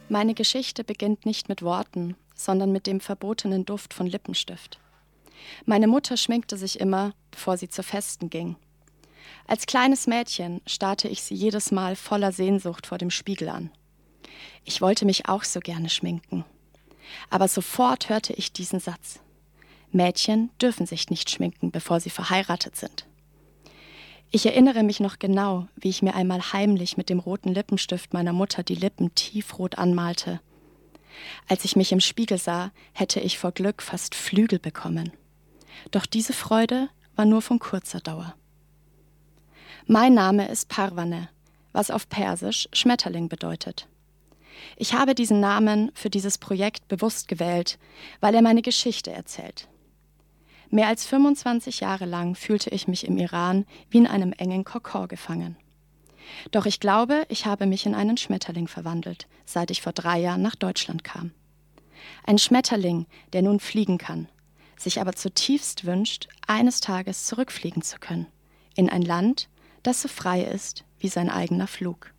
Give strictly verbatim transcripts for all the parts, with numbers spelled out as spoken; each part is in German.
Meine Geschichte beginnt nicht mit Worten, sondern mit dem verbotenen Duft von Lippenstift. Meine Mutter schminkte sich immer, bevor sie zu Festen ging. Als kleines Mädchen starrte ich sie jedes Mal voller Sehnsucht vor dem Spiegel an. Ich wollte mich auch so gerne schminken. Aber sofort hörte ich diesen Satz: Mädchen dürfen sich nicht schminken, bevor sie verheiratet sind. Ich erinnere mich noch genau, wie ich mir einmal heimlich mit dem roten Lippenstift meiner Mutter die Lippen tiefrot anmalte. Als ich mich im Spiegel sah, hätte ich vor Glück fast Flügel bekommen. Doch diese Freude war nur von kurzer Dauer. Mein Name ist Parvane, was auf Persisch Schmetterling bedeutet. Ich habe diesen Namen für dieses Projekt bewusst gewählt, weil er meine Geschichte erzählt. Mehr als fünfundzwanzig Jahre lang fühlte ich mich im Iran wie in einem engen Kokon gefangen. Doch ich glaube, ich habe mich in einen Schmetterling verwandelt, seit ich vor drei Jahren nach Deutschland kam. Ein Schmetterling, der nun fliegen kann, sich aber zutiefst wünscht, eines Tages zurückfliegen zu können, in ein Land, das so frei ist wie sein eigener Flug.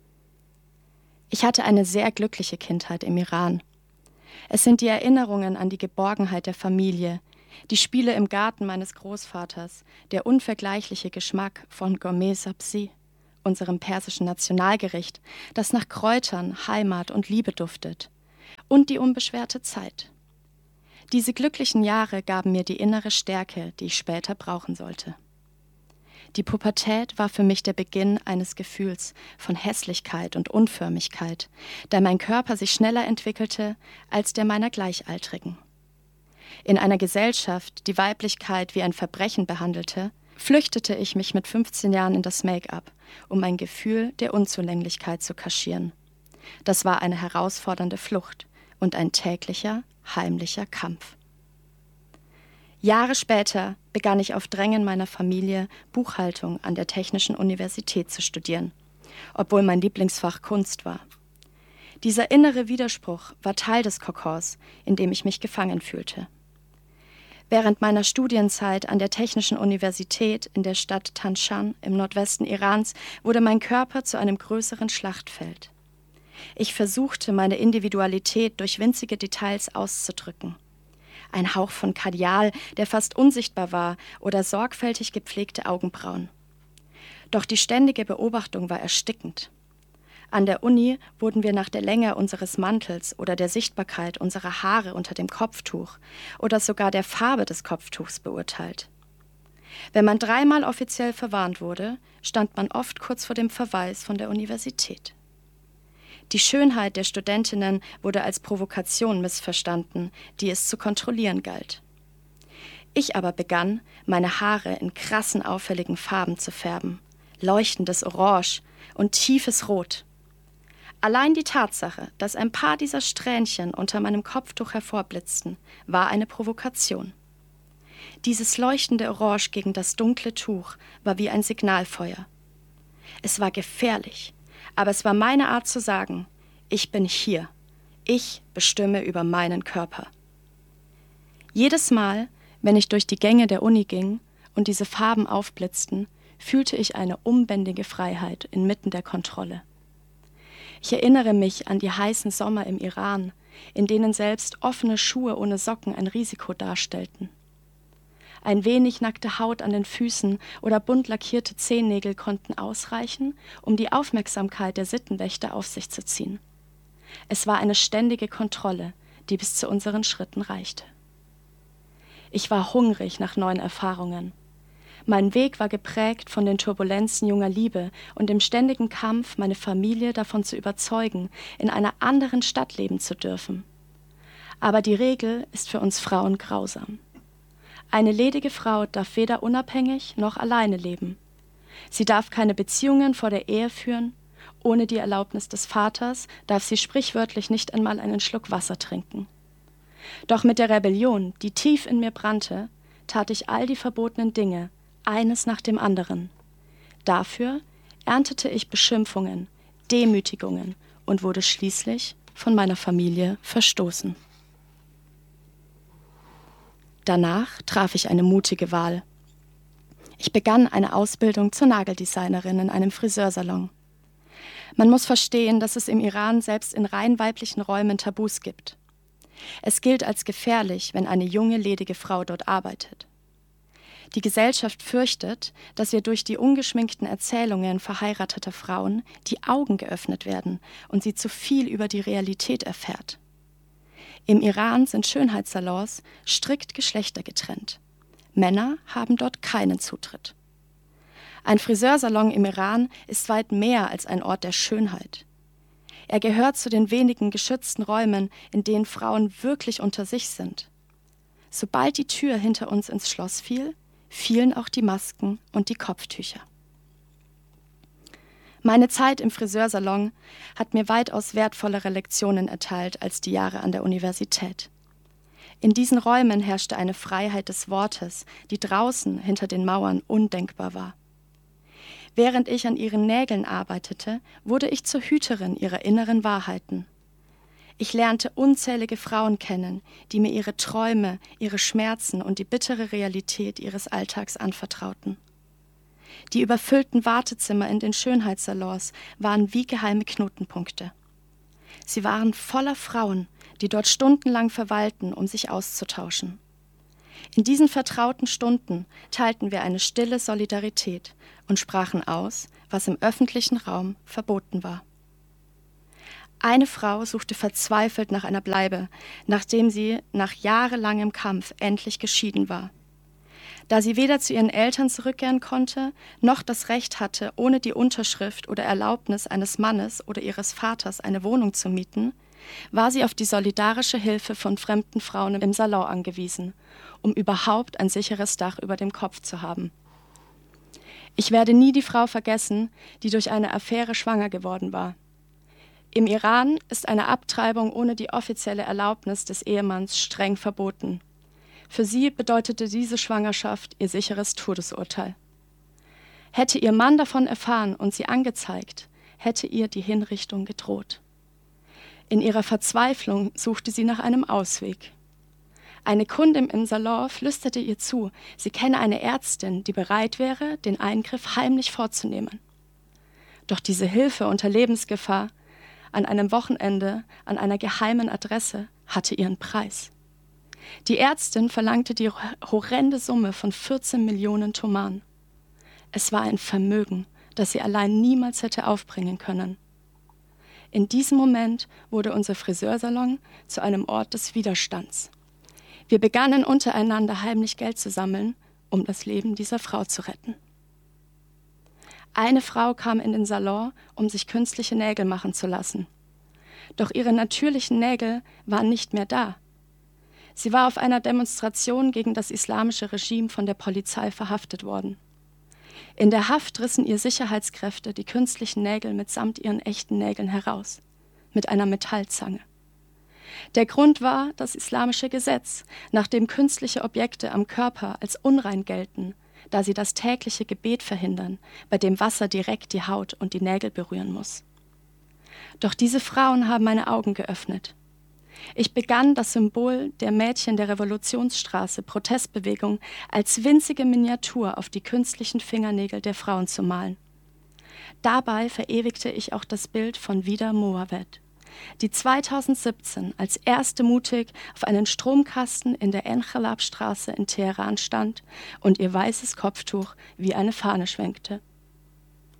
Ich hatte eine sehr glückliche Kindheit im Iran. Es sind die Erinnerungen an die Geborgenheit der Familie, die Spiele im Garten meines Großvaters, der unvergleichliche Geschmack von Gourmet Sabzi, unserem persischen Nationalgericht, das nach Kräutern, Heimat und Liebe duftet, und die unbeschwerte Zeit. Diese glücklichen Jahre gaben mir die innere Stärke, die ich später brauchen sollte. Die Pubertät war für mich der Beginn eines Gefühls von Hässlichkeit und Unförmigkeit, da mein Körper sich schneller entwickelte als der meiner Gleichaltrigen. In einer Gesellschaft, die Weiblichkeit wie ein Verbrechen behandelte, flüchtete ich mich mit fünfzehn Jahren in das Make-up, um ein Gefühl der Unzulänglichkeit zu kaschieren. Das war eine herausfordernde Flucht und ein täglicher, heimlicher Kampf. Jahre später begann ich auf Drängen meiner Familie Buchhaltung an der Technischen Universität zu studieren, obwohl mein Lieblingsfach Kunst war. Dieser innere Widerspruch war Teil des Kokons, in dem ich mich gefangen fühlte. Während meiner Studienzeit an der Technischen Universität in der Stadt Tanshan im Nordwesten Irans wurde mein Körper zu einem größeren Schlachtfeld. Ich versuchte, meine Individualität durch winzige Details auszudrücken. Ein Hauch von Kajal, der fast unsichtbar war, oder sorgfältig gepflegte Augenbrauen. Doch die ständige Beobachtung war erstickend. An der Uni wurden wir nach der Länge unseres Mantels oder der Sichtbarkeit unserer Haare unter dem Kopftuch oder sogar der Farbe des Kopftuchs beurteilt. Wenn man dreimal offiziell verwarnt wurde, stand man oft kurz vor dem Verweis von der Universität. Die Schönheit der Studentinnen wurde als Provokation missverstanden, die es zu kontrollieren galt. Ich aber begann, meine Haare in krassen, auffälligen Farben zu färben, leuchtendes Orange und tiefes Rot. Allein die Tatsache, dass ein paar dieser Strähnchen unter meinem Kopftuch hervorblitzten, war eine Provokation. Dieses leuchtende Orange gegen das dunkle Tuch war wie ein Signalfeuer. Es war gefährlich, aber es war meine Art zu sagen: Ich bin hier. Ich bestimme über meinen Körper. Jedes Mal, wenn ich durch die Gänge der Uni ging und diese Farben aufblitzten, fühlte ich eine unbändige Freiheit inmitten der Kontrolle. Ich erinnere mich an die heißen Sommer im Iran, in denen selbst offene Schuhe ohne Socken ein Risiko darstellten. Ein wenig nackte Haut an den Füßen oder bunt lackierte Zehennägel konnten ausreichen, um die Aufmerksamkeit der Sittenwächter auf sich zu ziehen. Es war eine ständige Kontrolle, die bis zu unseren Schritten reichte. Ich war hungrig nach neuen Erfahrungen. Mein Weg war geprägt von den Turbulenzen junger Liebe und dem ständigen Kampf, meine Familie davon zu überzeugen, in einer anderen Stadt leben zu dürfen. Aber die Regel ist für uns Frauen grausam. Eine ledige Frau darf weder unabhängig noch alleine leben. Sie darf keine Beziehungen vor der Ehe führen. Ohne die Erlaubnis des Vaters darf sie sprichwörtlich nicht einmal einen Schluck Wasser trinken. Doch mit der Rebellion, die tief in mir brannte, tat ich all die verbotenen Dinge, eines nach dem anderen. Dafür erntete ich Beschimpfungen, Demütigungen und wurde schließlich von meiner Familie verstoßen. Danach traf ich eine mutige Wahl. Ich begann eine Ausbildung zur Nageldesignerin in einem Friseursalon. Man muss verstehen, dass es im Iran selbst in rein weiblichen Räumen Tabus gibt. Es gilt als gefährlich, wenn eine junge, ledige Frau dort arbeitet. Die Gesellschaft fürchtet, dass ihr durch die ungeschminkten Erzählungen verheirateter Frauen die Augen geöffnet werden und sie zu viel über die Realität erfährt. Im Iran sind Schönheitssalons strikt geschlechtergetrennt. Männer haben dort keinen Zutritt. Ein Friseursalon im Iran ist weit mehr als ein Ort der Schönheit. Er gehört zu den wenigen geschützten Räumen, in denen Frauen wirklich unter sich sind. Sobald die Tür hinter uns ins Schloss fiel, fielen auch die Masken und die Kopftücher. Meine Zeit im Friseursalon hat mir weitaus wertvollere Lektionen erteilt als die Jahre an der Universität. In diesen Räumen herrschte eine Freiheit des Wortes, die draußen hinter den Mauern undenkbar war. Während ich an ihren Nägeln arbeitete, wurde ich zur Hüterin ihrer inneren Wahrheiten. Ich lernte unzählige Frauen kennen, die mir ihre Träume, ihre Schmerzen und die bittere Realität ihres Alltags anvertrauten. Die überfüllten Wartezimmer in den Schönheitssalons waren wie geheime Knotenpunkte. Sie waren voller Frauen, die dort stundenlang verweilten, um sich auszutauschen. In diesen vertrauten Stunden teilten wir eine stille Solidarität und sprachen aus, was im öffentlichen Raum verboten war. Eine Frau suchte verzweifelt nach einer Bleibe, nachdem sie nach jahrelangem Kampf endlich geschieden war. Da sie weder zu ihren Eltern zurückkehren konnte, noch das Recht hatte, ohne die Unterschrift oder Erlaubnis eines Mannes oder ihres Vaters eine Wohnung zu mieten, war sie auf die solidarische Hilfe von fremden Frauen im Salon angewiesen, um überhaupt ein sicheres Dach über dem Kopf zu haben. Ich werde nie die Frau vergessen, die durch eine Affäre schwanger geworden war. Im Iran ist eine Abtreibung ohne die offizielle Erlaubnis des Ehemanns streng verboten. Für sie bedeutete diese Schwangerschaft ihr sicheres Todesurteil. Hätte ihr Mann davon erfahren und sie angezeigt, hätte ihr die Hinrichtung gedroht. In ihrer Verzweiflung suchte sie nach einem Ausweg. Eine Kundin im Salon flüsterte ihr zu, sie kenne eine Ärztin, die bereit wäre, den Eingriff heimlich vorzunehmen. Doch diese Hilfe unter Lebensgefahr an einem Wochenende an einer geheimen Adresse hatte ihren Preis. Die Ärztin verlangte die horrende Summe von vierzehn Millionen Toman. Es war ein Vermögen, das sie allein niemals hätte aufbringen können. In diesem Moment wurde unser Friseursalon zu einem Ort des Widerstands. Wir begannen untereinander heimlich Geld zu sammeln, um das Leben dieser Frau zu retten. Eine Frau kam in den Salon, um sich künstliche Nägel machen zu lassen. Doch ihre natürlichen Nägel waren nicht mehr da. Sie war auf einer Demonstration gegen das islamische Regime von der Polizei verhaftet worden. In der Haft rissen ihr Sicherheitskräfte die künstlichen Nägel mitsamt ihren echten Nägeln heraus, mit einer Metallzange. Der Grund war das islamische Gesetz, nach dem künstliche Objekte am Körper als unrein gelten, da sie das tägliche Gebet verhindern, bei dem Wasser direkt die Haut und die Nägel berühren muss. Doch diese Frauen haben meine Augen geöffnet. Ich begann, das Symbol der Mädchen der Revolutionsstraße, Protestbewegung, als winzige Miniatur auf die künstlichen Fingernägel der Frauen zu malen. Dabei verewigte ich auch das Bild von Vida Moawed, die zweitausendsiebzehn als erste mutig auf einen Stromkasten in der Enchalab-Straße in Teheran stand und ihr weißes Kopftuch wie eine Fahne schwenkte.